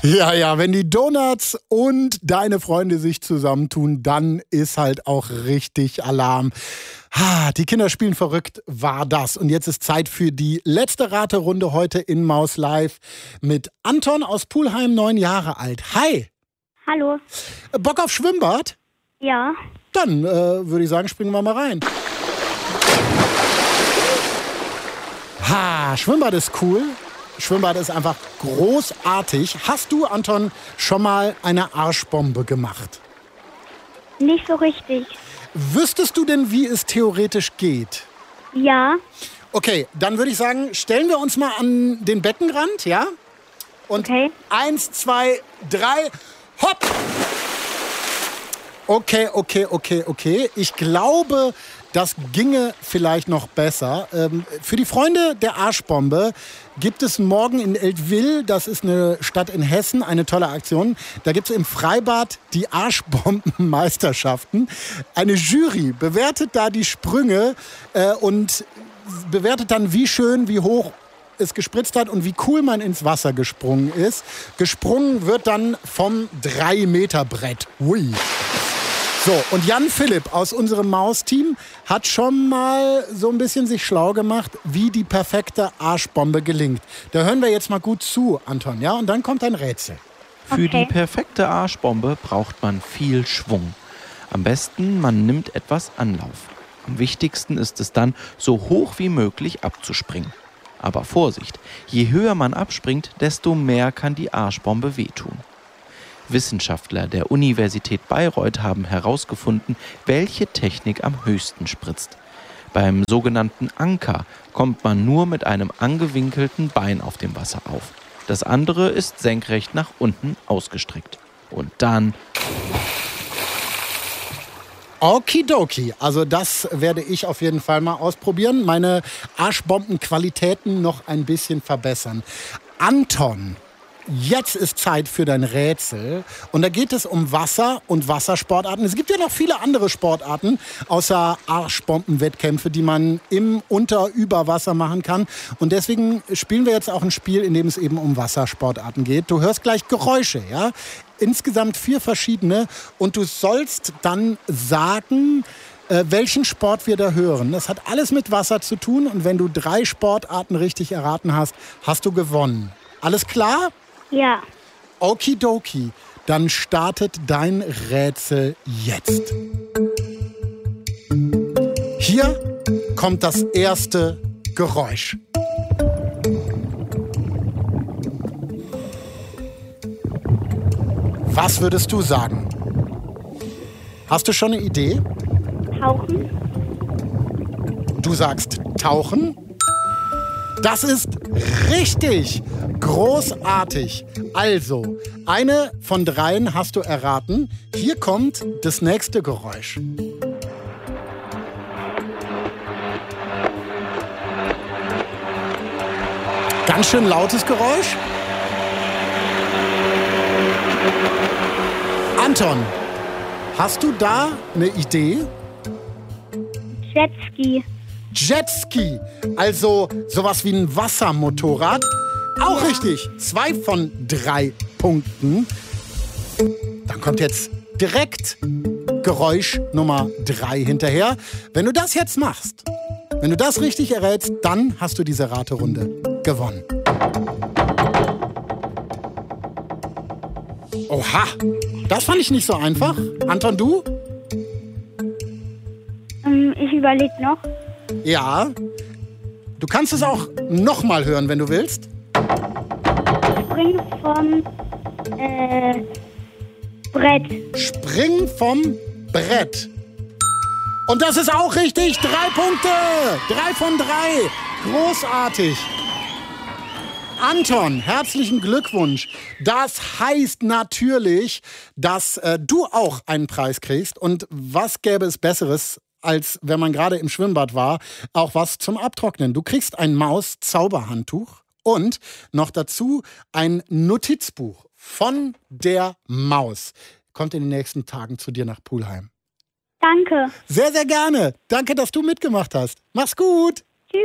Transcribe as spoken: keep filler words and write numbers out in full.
Ja, ja, wenn die Donuts und deine Freunde sich zusammentun, dann ist halt auch richtig Alarm. Ha, die Kinder spielen verrückt, war das. Und jetzt ist Zeit für die letzte Raterunde heute in Maus Live mit Anton aus Pulheim, neun Jahre alt. Hi. Hallo. Bock auf Schwimmbad? Ja. Dann äh, würde ich sagen, springen wir mal rein. Ha, Schwimmbad ist cool. Schwimmbad ist einfach großartig. Hast du, Anton, schon mal eine Arschbombe gemacht? Nicht so richtig. Wüsstest du denn, wie es theoretisch geht? Ja. Okay, dann würde ich sagen, stellen wir uns mal an den Beckenrand, ja? Und Okay. eins, zwei, drei, hopp! Okay, okay, okay, okay. Ich glaube, das ginge vielleicht noch besser. Ähm, für die Freunde der Arschbombe gibt es morgen in Eltville, das ist eine Stadt in Hessen, eine tolle Aktion. Da gibt es im Freibad die Arschbombenmeisterschaften. Eine Jury bewertet da die Sprünge äh, und bewertet dann, wie schön, wie hoch es gespritzt hat und wie cool man ins Wasser gesprungen ist. Gesprungen wird dann vom drei Meter Brett. Ui. So, und Jan Philipp aus unserem Maus-Team hat schon mal so ein bisschen sich schlau gemacht, wie die perfekte Arschbombe gelingt. Da hören wir jetzt mal gut zu, Anton, ja? Und dann kommt ein Rätsel. Für Okay. die perfekte Arschbombe braucht man viel Schwung. Am besten, man nimmt etwas Anlauf. Am wichtigsten ist es dann, so hoch wie möglich abzuspringen. Aber Vorsicht, je höher man abspringt, desto mehr kann die Arschbombe wehtun. Wissenschaftler der Universität Bayreuth haben herausgefunden, welche Technik am höchsten spritzt. Beim sogenannten Anker kommt man nur mit einem angewinkelten Bein auf dem Wasser auf. Das andere ist senkrecht nach unten ausgestreckt. Und dann... Okidoki, also das werde ich auf jeden Fall mal ausprobieren. Meine Arschbombenqualitäten noch ein bisschen verbessern. Anton, jetzt ist Zeit für dein Rätsel. Und da geht es um Wasser und Wassersportarten. Es gibt ja noch viele andere Sportarten, außer Arschbombenwettkämpfe, die man im Unter-, über Wasser machen kann. Und deswegen spielen wir jetzt auch ein Spiel, in dem es eben um Wassersportarten geht. Du hörst gleich Geräusche, ja? Insgesamt vier verschiedene. Und du sollst dann sagen, äh, welchen Sport wir da hören. Das hat alles mit Wasser zu tun. Und wenn du drei Sportarten richtig erraten hast, hast du gewonnen. Alles klar? Ja. Okidoki, dann startet dein Rätsel jetzt. Hier kommt das erste Geräusch. Was würdest du sagen? Hast du schon eine Idee? Tauchen. Du sagst tauchen. Das ist richtig. Großartig. Also, eine von dreien hast du erraten. Hier kommt das nächste Geräusch. Ganz schön lautes Geräusch. Anton, hast du da eine Idee? Jetski. Jetski, also sowas wie ein Wassermotorrad. Auch richtig. Zwei von drei Punkten. Dann kommt jetzt direkt Geräusch Nummer drei hinterher. Wenn du das jetzt machst, wenn du das richtig errätst, dann hast du diese Raterunde gewonnen. Oha, das fand ich nicht so einfach. Anton, du? Ähm, ich überlege noch. Ja. Du kannst es auch nochmal hören, wenn du willst. Spring vom äh, Brett. Spring vom Brett. Und das ist auch richtig. Drei Punkte. Drei von drei. Großartig. Anton, herzlichen Glückwunsch. Das heißt natürlich, dass äh, du auch einen Preis kriegst. Und was gäbe es Besseres, als wenn man gerade im Schwimmbad war, auch was zum Abtrocknen. Du kriegst ein Maus-Zauberhandtuch und noch dazu ein Notizbuch von der Maus. Kommt in den nächsten Tagen zu dir nach Pulheim. Danke. Sehr, sehr gerne. Danke, dass du mitgemacht hast. Mach's gut.